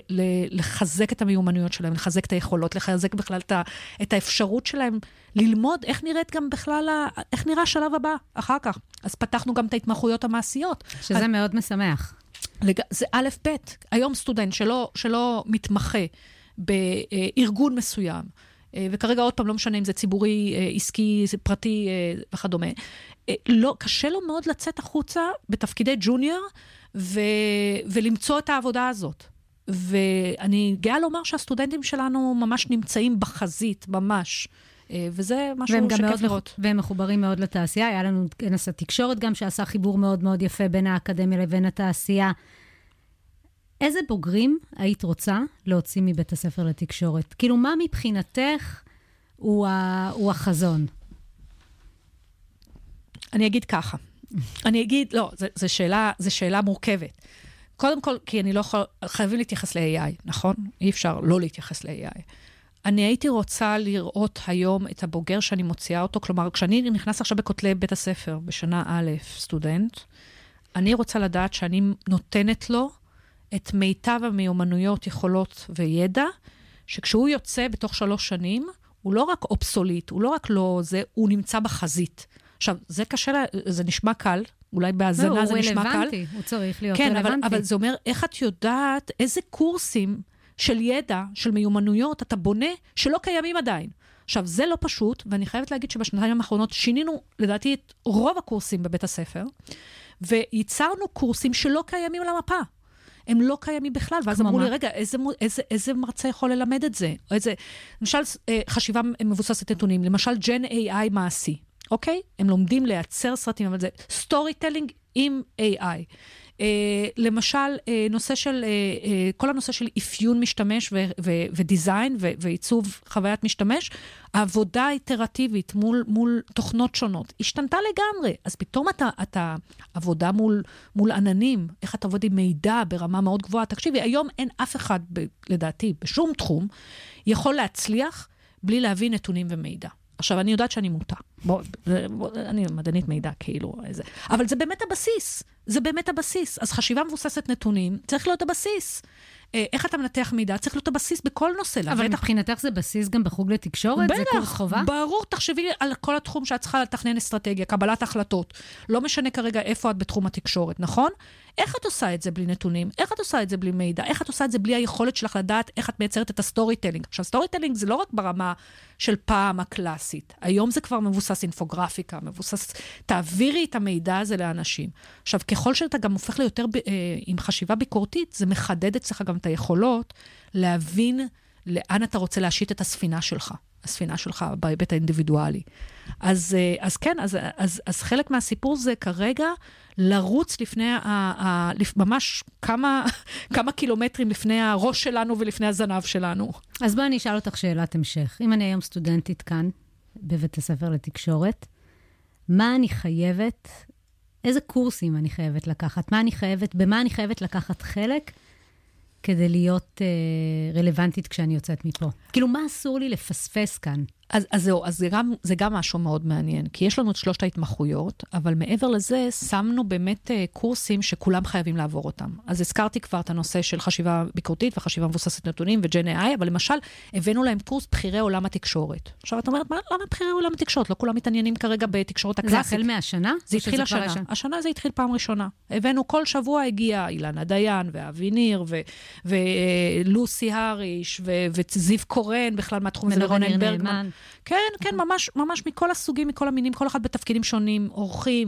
לחזק את המיומנויות שלהם, לחזק את היכולות, לחזק בכלל את האפשרות שלהם, ללמוד איך נראית גם בכלל, איך נראה השלב הבא אחר כך. אז פתחנו גם את ההתמחויות המעשיות. שזה מאוד משמח. זה א' ב'. היום סטודנט שלא מתמחה בארגון מסוים, וכרגע עוד פעם לא משנה אם זה ציבורי, עסקי, פרטי וכדומה, קשה לו מאוד לצאת החוצה בתפקידי ג'וניור, ולמצוא את העבודה הזאת. ואני גאה לומר שהסטודנטים שלנו ממש נמצאים בחזית, ממש. וזה משהו שכיף לראות. והם מחוברים מאוד לתעשייה. היה לנו כנס התקשורת גם שעשה חיבור מאוד מאוד יפה בין האקדמיה לבין התעשייה. איזה בוגרים היית רוצה להוציא מבית הספר לתקשורת? כאילו, מה מבחינתך הוא החזון? אני אגיד ככה. לא, זו שאלה מורכבת. קודם כל, כי אני לא חייבים להתייחס ל-AI, נכון? אי אפשר לא להתייחס ל-AI. אני הייתי רוצה לראות היום את הבוגר שאני מוציאה אותו, כלומר, כשאני נכנס עכשיו בכותלי בית הספר, בשנה א', סטודנט, אני רוצה לדעת שאני נותנת לו את מיטב המיומנויות, יכולות וידע, שכשהוא יוצא בתוך 3 שנים, הוא לא רק אובסוליט, הוא לא רק לא זה, הוא נמצא בחזית. עכשיו, זה קשה, זה נשמע קל, אולי בהזנה זה נשמע קל. הוא רלוונטי, הוא צריך להיות כן, רלוונטי. אבל זה אומר, איך את יודעת איזה קורסים של ידע, של מיומנויות, אתה בונה שלא קיימים עדיין. עכשיו, זה לא פשוט, ואני חייבת להגיד שבשנתיים האחרונות שינינו, לדעתי, את רוב הקורסים בבית הספר, וייצרנו קורסים שלא קיימים על המפה. הם לא קיימים בכלל, ואז אמרו לי, רגע, איזה מרצה יכול ללמד את זה? למשל, חשיבה מבוססת נתונים, למשל, ג'ן AI מעשי, אוקיי? הם לומדים לייצר סרטים, אבל זה סטורי טלינג עם AI. למשל, כל הנושא של אפיון משתמש ודיזיין ועיצוב חוויית משתמש, העבודה האיטרטיבית מול תוכנות שונות השתנתה לגמרי. אז פתאום אתה עבודה מול עננים, איך אתה עובד עם מידע ברמה מאוד גבוהה. תקשיבי, היום אין אף אחד, לדעתי, בשום תחום, יכול להצליח בלי להביא נתונים ומידע. עכשיו, אני יודעת שאני מוטה. אני מדענית מידע, כאילו. אבל זה באמת הבסיס. זה באמת הבסיס. אז חשיבה מבוססת נתונים, צריך להיות הבסיס. איך אתה מנתח מידע? צריך להיות הבסיס בכל נושא. אבל מבחינתך זה בסיס גם בחוג לתקשורת? זה קורס חובה? ברור, תחשבי על כל התחום שאת צריכה לתכנן אסטרטגיה, קבלת החלטות. לא משנה כרגע איפה את בתחום התקשורת, נכון? איך את עושה את זה בלי נתונים? איך את עושה את זה בלי מידע? איך את עושה את זה בלי היכולת שלך לדעת איך את מייצרת את הסטורי טלינג? עכשיו, סטורי טלינג זה לא רק ברמה של פעם הקלאסית. היום זה כבר מבוסס אינפוגרפיקה, מבוסס, תעבירי את המידע הזה לאנשים. עכשיו, ככל שאתה גם הופך ליותר עם חשיבה ביקורתית, זה מחדד אצלך גם את היכולות להבין לאן אתה רוצה להשית את הספינה שלך בהיבט האינדיבידואלי. אז כן, אז חלק מהסיפור זה כרגע לרוץ לפני, ממש כמה קילומטרים לפני הראש שלנו ולפני הזנב שלנו. אז בואי אני אשאל אותך שאלת המשך. אם אני היום סטודנטית כאן, בבית הספר לתקשורת, מה אני חייבת, איזה קורסים אני חייבת לקחת? במה אני חייבת לקחת חלק כדי להיות רלוונטית כשאני יוצאת מפה? כאילו, מה אסור לי לפספס כאן? אז זהו, אז זה גם משהו מאוד מעניין, כי יש לנו את 3 ההתמחויות, אבל מעבר לזה, שמנו באמת קורסים שכולם חייבים לעבור אותם. אז הזכרתי כבר את הנושא של חשיבה ביקורתית וחשיבה מבוססת נתונים וג'ן איי, אבל למשל, הבאנו להם קורס בחירי עולם התקשורת. עכשיו, את אומרת, למה בחירי עולם התקשורת? לא כולם מתעניינים כרגע בתקשורת הקלאסית. זה החל מהשנה? זה התחיל השנה. השנה זה התחיל פעם ראשונה. הבאנו כל שבוע הגיע אילנה דיין ואבי ניר ולוסי הריש וזיו קורן, בכלל מהתחום הזה רונן ברגמן. כן, ממש מכל הסוגים, מכל המינים, כל אחד בתפקידים שונים, אורחים,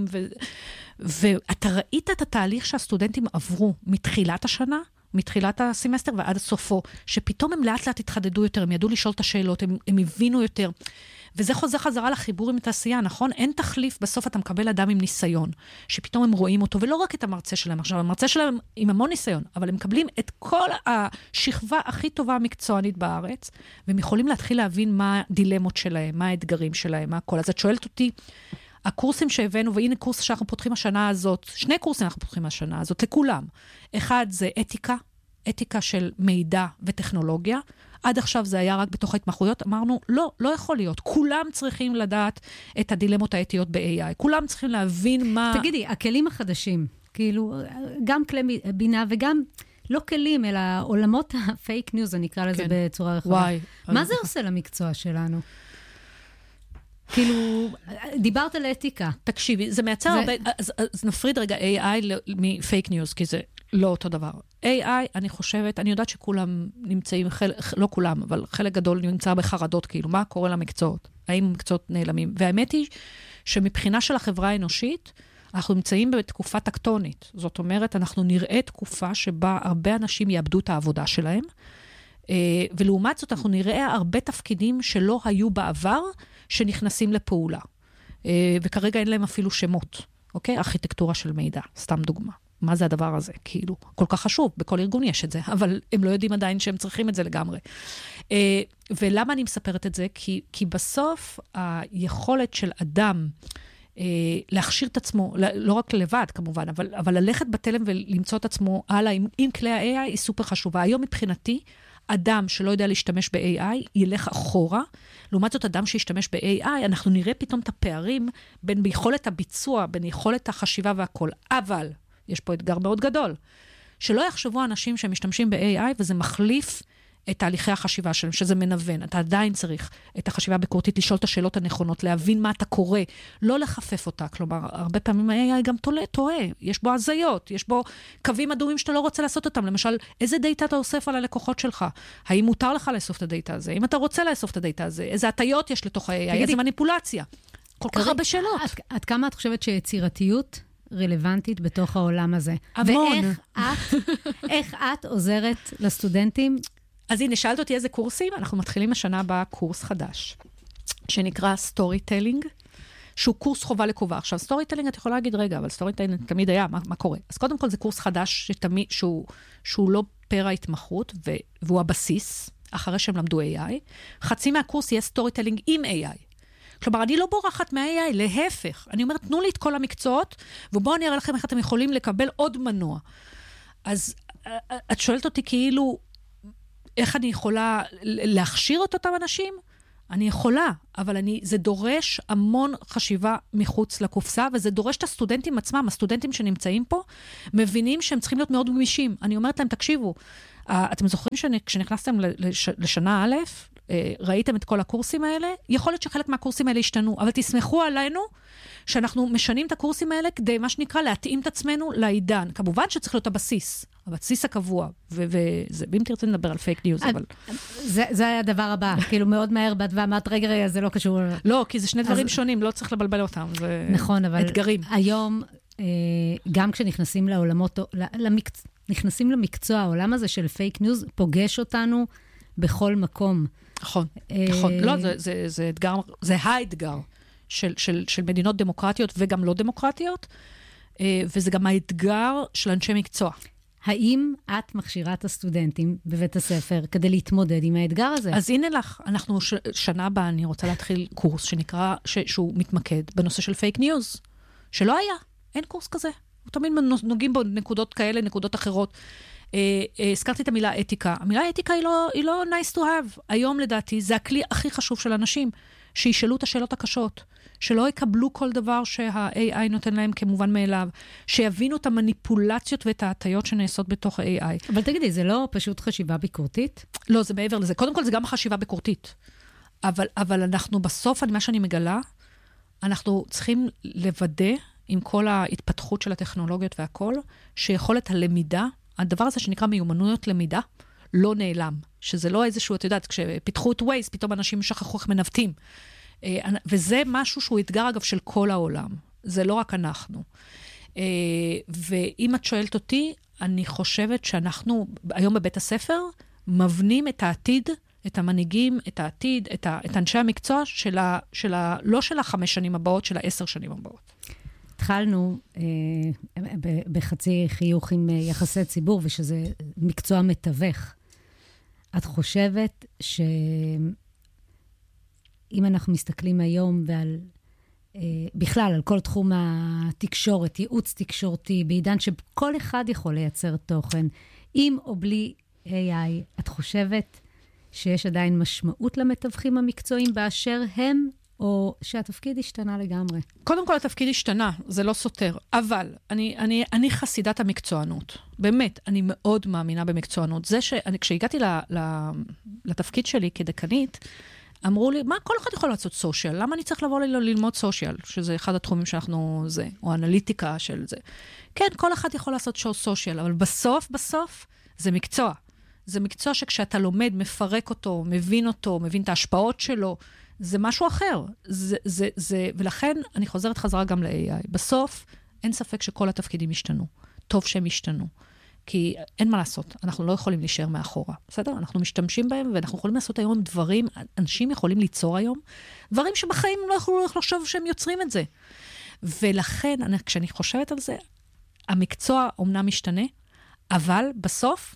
ואתה ראית את התהליך שהסטודנטים עברו מתחילת השנה, מתחילת הסמסטר ועד סופו, שפתאום הם לאט לאט התחדדו יותר, הם ידעו לשאול את השאלות, הם הבינו יותר. וזה חוזר חזרה לחיבור עם התעשייה, נכון? אין תחליף, בסוף אתה מקבל אדם עם ניסיון, שפתאום הם רואים אותו, ולא רק את המרצה שלהם. עכשיו, המרצה שלהם עם המון ניסיון, אבל הם מקבלים את כל השכבה הכי טובה המקצוענית בארץ, והם יכולים להתחיל להבין מה הדילמות שלהם, מה האתגרים שלהם, מה הכל. אז את שואלת אותי, הקורסים שהבאנו, והנה קורס שאנחנו פותחים השנה הזאת, 2 קורסים אנחנו פותחים השנה הזאת, לכולם. אחד זה אתיקה של מידע וטכנולוגיה. עד עכשיו זה היה רק בתוך ההתמחויות. אמרנו, לא יכול להיות. כולם צריכים לדעת את הדילמות האתיות ב-AI. כולם צריכים להבין מה... תגידי, הכלים החדשים, כאילו, גם כלי בינה וגם לא כלים, אלא עולמות הפייק ניוז, אני אקרא לזה בצורה רחבה. וואי. מה זה עושה למקצוע שלנו? כאילו, דיברת על אתיקה. תקשיבי, זה מייצר הרבה... אז נפריד רגע AI מפייק ניוז, כי זה לא אותו דבר. AI, אני חושבת, אני יודעת שכולם נמצאים, לא כולם, אבל חלק גדול נמצא בחרדות, כאילו, מה קורה למקצועות? האם המקצועות נעלמים? והאמת היא שמבחינה של החברה האנושית, אנחנו נמצאים בתקופה טקטונית. זאת אומרת, אנחנו נראה תקופה שבה הרבה אנשים יאבדו את העבודה שלהם, ולעומת זאת, אנחנו נראה הרבה תפקידים שלא היו בעבר, שנכנסים לפעולה. וכרגע אין להם אפילו שמות, אוקיי? ארכיטקטורה של מידע, סתם דוגמה. מה זה הדבר הזה? כאילו, כל כך חשוב, בכל ארגון יש את זה, אבל הם לא יודעים עדיין שהם צריכים את זה לגמרי. ולמה אני מספרת את זה? כי בסוף היכולת של אדם להכשיר את עצמו, לא רק לבד כמובן, אבל ללכת בתלם ולמצוא את עצמו הלאה עם כלי ה-AI היא סופר חשובה. היום מבחינתי, אדם שלא יודע להשתמש ב-AI ילך אחורה, לעומת זאת אדם שישתמש ב-AI, אנחנו נראה פתאום את הפערים בין ביכולת הביצוע, בין יכולת החשיבה והכל. אבל יש פה אתגר מאוד גדול, שלא יחשבו אנשים שמשתמשים ב-AI, וזה מחליף את תהליכי החשיבה שלהם, שזה מנוון. אתה עדיין צריך את החשיבה הביקורתית, לשאול את השאלות הנכונות, להבין מה אתה קורא, לא לחפף אותה. כלומר, הרבה פעמים ה-AI גם טועה. יש בו הזיות, יש בו קווים אדומים שאתה לא רוצה לעשות אותם. למשל, איזה דאטה אתה אוסף על הלקוחות שלך? האם מותר לך לאסוף את הדאטה הזה? אם אתה רוצה לאסוף את הדאטה הזה, איזה הטיות יש לתוך ה-AI? איזה מניפולציה? כל כך הרבה שאלות. עד כמה את חושבת שיצירתיות רלוונטית בתוך העולם הזה? המון. ואיך את עוזרת לסטודנטים? אז הנה, שאלת אותי איזה קורסים? אנחנו מתחילים השנה בקורס חדש, שנקרא סטורי טלינג, שהוא קורס חובה לקובה. עכשיו, סטורי טיילינג, את יכולה להגיד, רגע, אבל סטורי טיילינג תמיד היה, מה קורה? אז קודם כל זה קורס חדש שהוא לא פר ההתמחות, והוא הבסיס, אחרי שהם למדו AI. חצי מהקורס יהיה סטורי טיילינג עם AI. כלומר, אני לא בורחת מה-AI, להפך. אני אומרת, תנו לי את כל המקצועות, ובואו אני אראה לכם איך אתם יכולים לקבל עוד מנוע. אז את שואלת אותי כאילו, איך אני יכולה להכשיר את אותם אנשים? אני יכולה, אבל זה דורש המון חשיבה מחוץ לקופסה, וזה דורש את הסטודנטים עצמם, הסטודנטים שנמצאים פה, מבינים שהם צריכים להיות מאוד גמישים. אני אומרת להם, תקשיבו, אתם זוכרים כשנכנסתם לשנה א', ראיתם את כל הקורסים האלה? יכול להיות שחלק מהקורסים האלה השתנו, אבל תסמכו עלינו שאנחנו משנים את הקורסים האלה כדי, מה שנקרא, להתאים את עצמנו לעידן. כמובן שצריך להיות הבסיס הקבוע, ואם תרצה נדבר על פייק ניוז, אבל... זה היה הדבר הבא, כאילו מאוד מהר באת ואמרת, רגע, זה לא קשור... לא, כי זה שני דברים שונים, לא צריך לבלבל אותם, זה נכון, אבל אתגרים. היום, גם כשנכנסים לעולמות, נכנסים למקצוע, העולם הזה של פייק ניוז פוגש אותנו בכל מקום. נכון. לא, זה אתגר, זה האתגר של מדינות דמוקרטיות וגם לא דמוקרטיות, וזה גם האתגר של אנשי מקצוע. האם את מכשירה את הסטודנטים בבית הספר כדי להתמודד עם האתגר הזה? אז הנה לך, אנחנו שנה הבאה, אני רוצה להתחיל קורס שנקרא, שהוא מתמקד בנושא של פייק ניוז, שלא היה, אין קורס כזה. תמיד נוגעים בו נקודות כאלה, נקודות אחרות. הזכרתי את המילה אתיקה. המילה אתיקה היא לא nice to have. היום לדעתי זה הכלי הכי חשוב של אנשים, שישאלו את השאלות הקשות, שלא יקבלו כל דבר שה-AI נותן להם כמובן מאליו, שיבינו את המניפולציות ואת ההטיות שנעשות בתוך ה-AI. אבל תגידי, זה לא פשוט חשיבה ביקורתית? לא, זה מעבר לזה. קודם כל זה גם חשיבה ביקורתית. אבל אנחנו בסוף, מה שאני מגלה, אנחנו צריכים לוודא עם כל ההתפתחות של הטכנולוגיות והכל, שיכולת הלמידה, הדבר הזה שנקרא מיומנויות למידה, לא נעלם. שזה לא איזשהו, את יודעת, כשפיתחו את ווייז, פתאום אנשים שכחו איך מנווטים. וזה משהו שהוא אתגר, אגב, של כל העולם. זה לא רק אנחנו. ואם את שואלת אותי, אני חושבת שאנחנו, היום בבית הספר, מבנים את העתיד, את המנהיגים, את העתיד, את אנשי המקצוע לא של 5 שנים הבאות, של 10 שנים הבאות. התחלנו בחצי חיוך עם יחסי ציבור, ושזה מקצוע מתווך. את חושבת שאם אנחנו מסתכלים היום בכלל על כל תחום התקשורת, ייעוץ תקשורתי, בעידן שכל אחד יכול לייצר תוכן, עם או בלי AI, את חושבת שיש עדיין משמעות למתווכים המקצועיים באשר הם, או שהתפקיד השתנה לגמרי? קודם כל, התפקיד השתנה, זה לא סותר. אבל אני חסידת המקצוענות. באמת, אני מאוד מאמינה במקצוענות. כשהגעתי לתפקיד שלי כדקנית, אמרו לי, מה, כל אחד יכול לעשות סושיאל? למה אני צריך לבוא ללמוד סושיאל? שזה אחד התחומים שאנחנו או אנליטיקה של זה. כן, כל אחד יכול לעשות סושיאל, אבל בסוף, זה מקצוע. זה מקצוע שכשאתה לומד, מפרק אותו, מבין את ההשפעות שלו, זה משהו אחר. ולכן אני חוזרת חזרה גם ל-AI. בסוף, אין ספק שכל התפקידים השתנו. טוב שהם השתנו. כי אין מה לעשות. אנחנו לא יכולים להישאר מאחורה. בסדר? אנחנו משתמשים בהם, ואנחנו יכולים לעשות היום דברים, אנשים יכולים ליצור היום, דברים שבחיים לא יכולו לחשוב שהם יוצרים את זה. ולכן, כשאני חושבת על זה, המקצוע אומנם משתנה, אבל בסוף,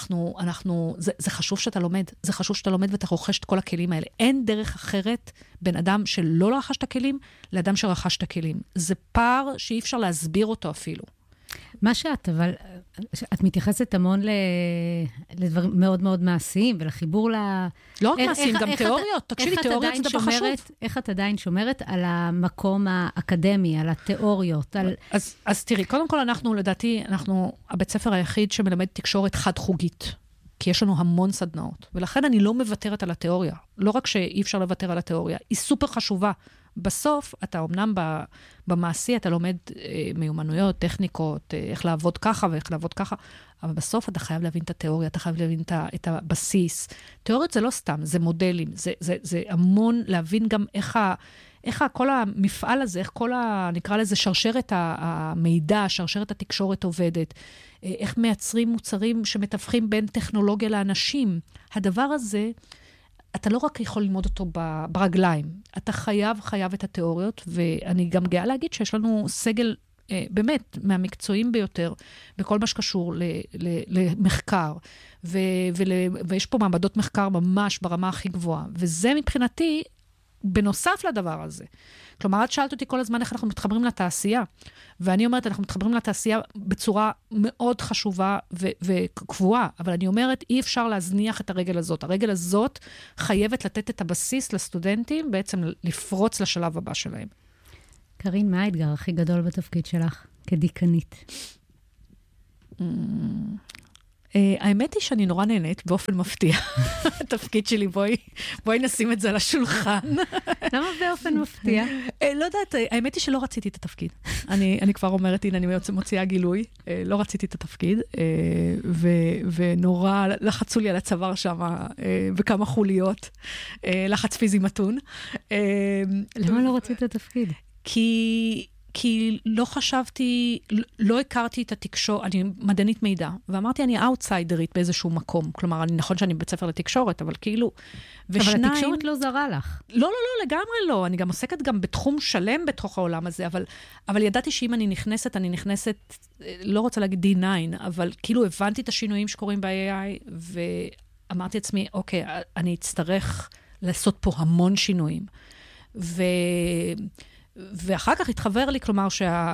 זה חשוב שאתה לומד, זה חשוב שאתה לומד ואתה רוכש את כל הכלים האלה. אין דרך אחרת בין אדם שלא רכש את הכלים, לאדם שרכש את הכלים. זה פער שאי אפשר להסביר אותו אפילו. מה שאת, אבל את מתייחסת המון לדברים מאוד מאוד מעשיים, ולחיבור לא רק מעשיים, גם תיאוריות. תקשיבי, תיאוריות זה דבר חשוב. איך את עדיין שומרת על המקום האקדמי, על התיאוריות? אז תראי, קודם כל לדעתי, הבית ספר היחיד שמלמד תקשורת חד-חוגית, כי יש לנו המון סדנאות, ולכן אני לא מוותרת על התיאוריה. לא רק שאי אפשר לוותר על התיאוריה, היא סופר חשובה. בסוף, אתה אומנם במעשי, אתה לומד מיומנויות, טכניקות, איך לעבוד ככה ואיך לעבוד ככה, אבל בסוף אתה חייב להבין את התיאוריה, אתה חייב להבין את הבסיס. תיאוריות זה לא סתם, זה מודלים, זה המון להבין גם איך כל המפעל הזה, איך נקרא לזה, שרשרת המידע, שרשרת התקשורת עובדת, איך מייצרים מוצרים שמתווכים בין טכנולוגיה לאנשים. הדבר הזה, אתה לא רק יכול ללמוד אותו ברגליים, אתה חייב את התיאוריות, ואני גם גאה להגיד שיש לנו סגל באמת מהמקצועים ביותר, בכל מה שקשור למחקר, ויש פה מעבדות מחקר ממש ברמה הכי גבוהה, וזה מבחינתי בנוסף לדבר הזה. כלומר, את שאלת אותי כל הזמן איך אנחנו מתחברים לתעשייה, ואני אומרת, אנחנו מתחברים לתעשייה בצורה מאוד חשובה וקבועה, אבל אני אומרת, אי אפשר להזניח את הרגל הזאת. הרגל הזאת חייבת לתת את הבסיס לסטודנטים, בעצם לפרוץ לשלב הבא שלהם. קרין, מה האתגר הכי גדול בתפקיד שלך כדיקנית? האמת היא שאני נורא נהנית באופן מפתיע. התפקיד שלי, בואי נשים את זה על השולחן. למה באופן מפתיע? לא יודעת, האמת היא שלא רציתי את התפקיד. אני כבר אומרת, הנה, אני מוציאה גילוי. לא רציתי את התפקיד, ונורא לחצו לי על הצוואר שם, בכמה חוליות, לחץ פיזי מתון. למה לא רצית את התפקיד? כי לא חשבתי, לא הכרתי את התקשורת, אני מדענית מידע, ואמרתי, אני אאוטסיידרית באיזשהו מקום. כלומר, נכון שאני בבית ספר לתקשורת, אבל כאילו... אבל התקשורת לא זרה לך. לא, לגמרי לא. אני גם עוסקת גם בתחום שלם בתוך העולם הזה, אבל ידעתי שאם אני נכנסת, לא רוצה להגיד D9, אבל כאילו הבנתי את השינויים שקורים ב-AI, ואמרתי לעצמי, אוקיי, אני אצטרך לעשות פה המון שינויים. ואחר כך התחבר לי, כלומר,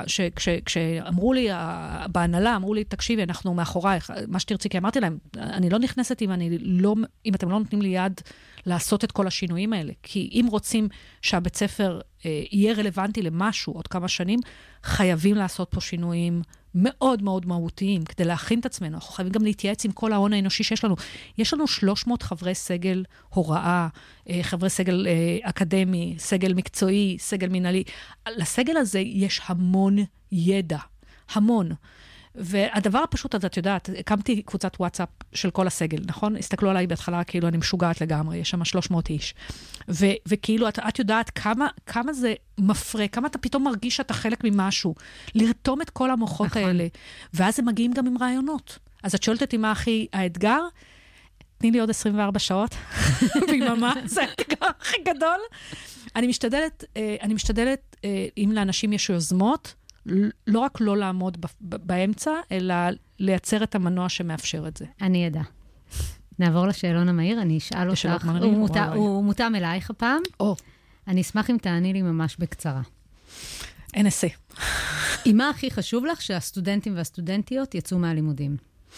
כשאמרו לי, בהנהלה, אמרו לי, תקשיבי, אנחנו מאחורי, מה שתרצי, כי אמרתי להם, אני לא נכנסת אם אתם לא נותנים לי יד לעשות את כל השינויים האלה. כי אם רוצים שהבית ספר יהיה רלוונטי למשהו עוד כמה שנים, חייבים לעשות פה שינויים מאוד מאוד מהותיים, כדי להכין את עצמנו. אנחנו חייבים גם להתייעץ עם כל ההון האנושי שיש לנו. יש לנו 300 חברי סגל הוראה, חברי סגל אקדמי, סגל מקצועי, סגל מנהלי. לסגל הזה יש המון ידע, המון. והדבר הפשוט הזה, את יודעת, הקמתי קבוצת וואטסאפ של כל הסגל, נכון? הסתכלו עליי בהתחלה, כאילו אני משוגעת לגמרי, יש שם 300 איש. וכאילו, את יודעת כמה זה מפרה, כמה אתה פתאום מרגיש שאתה חלק ממשהו, לרתום את כל המוחות האלה, ואז הם מגיעים גם עם רעיונות. אז את שואלת אותי מה האתגר? תני לי עוד 24 שעות, ביממה, זה האתגר הכי גדול. אני משתדלת, אם לאנשים יש יוזמות, לא רק לא לעמוד באמצע, אלא לייצר את המנוע שמאפשר את זה. אני ידע. נעבור לשאלון המהיר, אני אשאל אותך, הוא מותאם אלייך הפעם. אני אשמח אם תעני לי ממש בקצרה. NSA. עם מה הכי חשוב לך שהסטודנטים והסטודנטיות יצאו מהלימודים?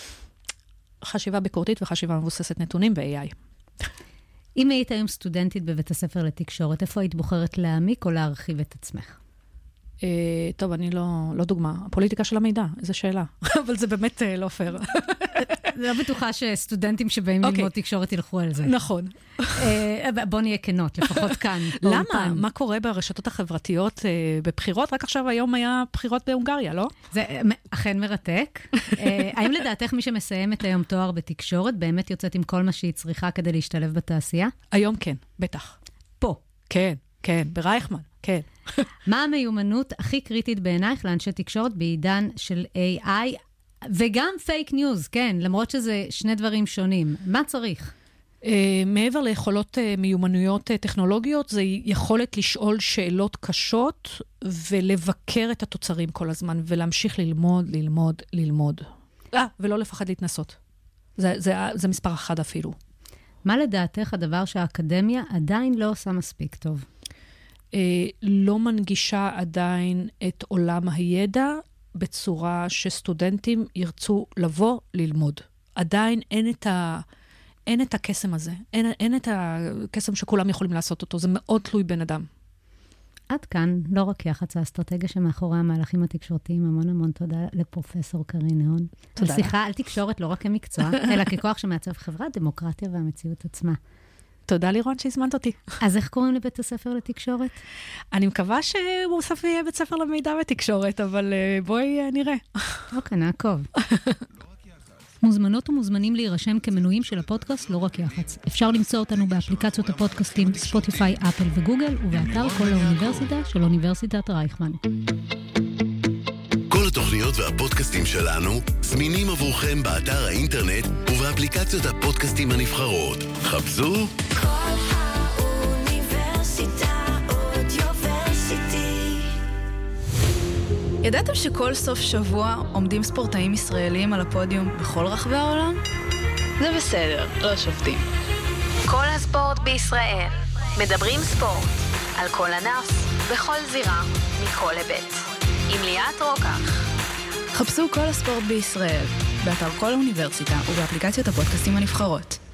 חשיבה ביקורתית וחשיבה מבוססת נתונים ב-AI. אם היית היום סטודנטית בבית הספר לתקשורת, איפה היית בוחרת להעמיק או להרחיב את עצמך? טוב, אני לא דוגמה. הפוליטיקה של המידע, איזו שאלה. אבל זה באמת לא פייר. לא בטוחה שסטודנטים שבאים ללמוד תקשורת ילכו על זה. נכון. בוא נהיה כנות, לפחות כאן. למה? מה קורה ברשתות החברתיות בבחירות? רק עכשיו היום היה בחירות בהונגריה, לא? זה אכן מרתק. האם לדעתך מי שמסיים את היום תואר בתקשורת, באמת יוצאת עם כל מה שהיא צריכה כדי להשתלב בתעשייה? היום כן, בטח. פה. כן, ברייכמן, כן. מה המיומנות הכי קריטית בעינייך לאנשי תקשורת בעידן של AI, וגם פייק ניוז, כן, למרות שזה שני דברים שונים. מה צריך? מעבר ליכולות מיומנויות טכנולוגיות, זה יכולת לשאול שאלות קשות, ולבקר את התוצרים כל הזמן, ולהמשיך ללמוד. ולא לפחד להתנסות. זה מספר אחד אפילו. מה לדעתך הדבר שהאקדמיה עדיין לא עושה מספיק טוב? לא מנגישה עדיין את עולם הידע בצורה שסטודנטים ירצו לבוא ללמוד. עדיין אין את הקסם הזה. אין את הקסם שכולם יכולים לעשות אותו. זה מאוד תלוי בן אדם. עד כאן, לא רק יח"צ האסטרטגיה שמאחורי המהלכים התקשורתיים. המון תודה לפרופסור קרין נהון. תודה. שיחה על תקשורת לא רק כמקצוע, אלא ככוח שמעצב חברה, דמוקרטיה והמציאות עצמה. תודה לירון שהזמנת אותי. אז איך קוראים לבית הספר לתקשורת? אני מקווה שהוא סוף יהיה בית ספר למידע ותקשורת, אבל בואי נראה. אוקיי, נעקוב. מוזמנות ומוזמנים להירשם כמנויים של הפודקאסט לא רק יח"צ. אפשר למצוא אותנו באפליקציות הפודקאסטים ספוטיפיי, אפל וגוגל, ובאתר כל האוניברסיטה של אוניברסיטת רייכמן. התוכניות והפודקאסטים שלנו זמינים עבורכם באתר האינטרנט ובאפליקציות הפודקאסטים הנבחרות. חפשו כל האוניברסיטה אודיוורסיטי. ידעתם שכל סוף שבוע עומדים ספורטאים ישראלים על הפודיום בכל רחבי העולם? זה בסדר, לא שופטים. כל הספורט בישראל. מדברים ספורט. על כל ענף, בכל זירה, מכל היבט. עם ליאת רוקח. חפשו כל הספורט בישראל, באתר כל האוניברסיטה ובאפליקציות הפודקאסטים הנבחרות.